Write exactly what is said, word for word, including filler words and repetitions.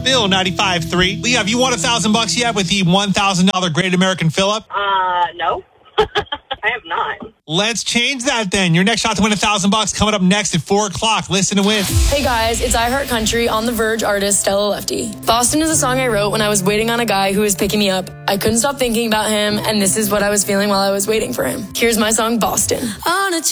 Bill ninety-five three. Leah, have you won a thousand bucks yet with the one thousand dollars Great American Fill-Up? Uh, no. I have not. Let's change that then. Your next shot to win a thousand bucks coming up next at four o'clock. Listen to win. Hey guys, it's I Heart Country on The Verge artist Stella Lefty. Boston is a song I wrote when I was waiting on a guy who was picking me up. I couldn't stop thinking about him, and this is what I was feeling while I was waiting for him. Here's my song, Boston. On a